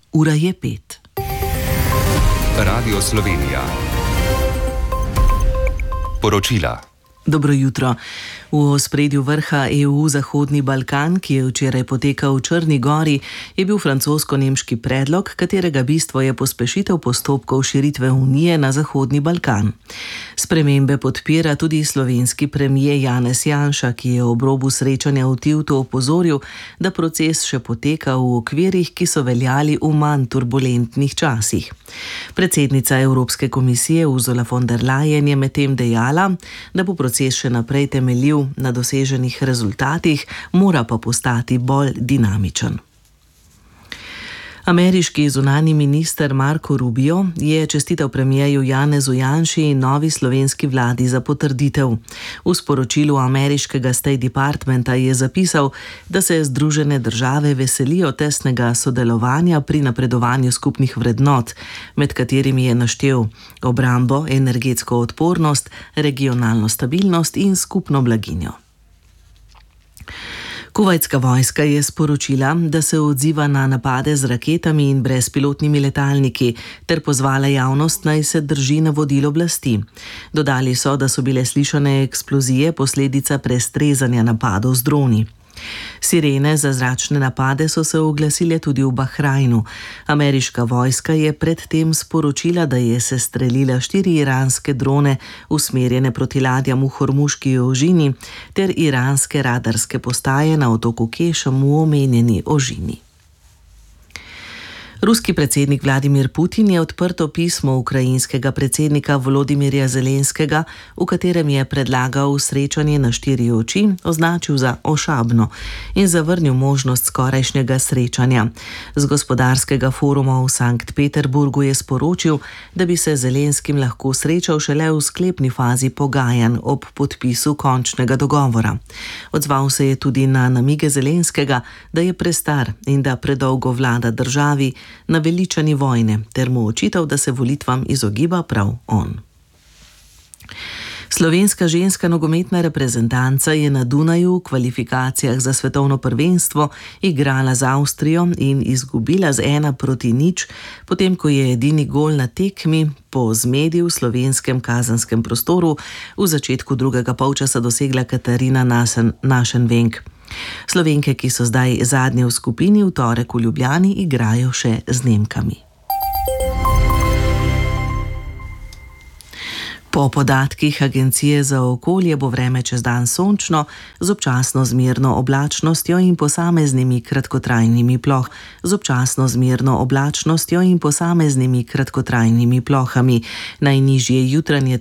Ura je 5. Radio Slovenija. Poročila. Dobro jutro. V ospredju vrha EU Zahodni Balkan, ki je včeraj potekal v Črni Gori, je bil francosko-nemški predlog, katerega bistvo je pospešitev postopkov širitve Unije na Zahodni Balkan. Spremembe podpira tudi slovenski premier Janez Janša, ki je ob robu srečanja v Tivtu opozoril, da proces še poteka v okvirih, ki so veljali v manj turbulentnih časih. Predsednica Evropske komisije Ursula von der Leyen je medtem dejala, da bo proces še naprej temeljil na doseženih rezultatih, mora pa postati bolj dinamičen. Ameriški zunanji minister Marco Rubio je čestital premierju Janezu Janši in novi slovenski vladi za potrditev. V sporočilu ameriškega State Departmenta je zapisal, da se Združene države veselijo tesnega sodelovanja pri napredovanju skupnih vrednot, med katerimi je naštel obrambo, energetsko odpornost, regionalno stabilnost in skupno blaginjo. Kuvajtska vojska je sporočila, da se odziva na napade z raketami in brezpilotnimi letalniki ter pozvala javnost, naj se drži navodil oblasti. Dodali so, da so bile slišane eksplozije posledica prestrezanja napadov z droni. Sirene za zračne napade so se oglasile tudi v Bahrajnu. Ameriška vojska je predtem sporočila, da je sestrelila 4 iranske drone usmerjene proti ladjam v Hormuški ožini ter iranske radarske postaje na otoku Kešem v omenjeni ožini. Ruski predsednik Vladimir Putin je odprto pismo ukrajinskega predsednika Volodimirja Zelenskega, v katerem je predlagal srečanje na 4 oči, označil za ošabno in zavrnil možnost skorajšnjega srečanja. Z gospodarskega foruma v Sankt Peterburgu je sporočil, da bi se Zelenskim lahko srečal šele v sklepni fazi pogajanj ob podpisu končnega dogovora. Odzval se je tudi na namige Zelenskega, da je prestar in da predolgo vlada državi, naveličani vojne, ter mu očital, da se volitvam izogiba prav on. Slovenska ženska nogometna reprezentanca je na Dunaju v kvalifikacijah za svetovno prvenstvo igrala z Avstrijo in izgubila z 1-0, potem ko je edini gol na tekmi po zmedi v slovenskem kazanskem prostoru v začetku drugega polčasa dosegla Katarina Našenvenk. Slovenke, ki so zdaj zadnje v skupini, v torek v Ljubljani igrajo še z Nemkami. Po podatkih Agencije za okolje bo vreme čez dan sončno z občasno zmerno oblačnostjo in posameznimi kratkotrajnimi plohami. Najnižje jutranje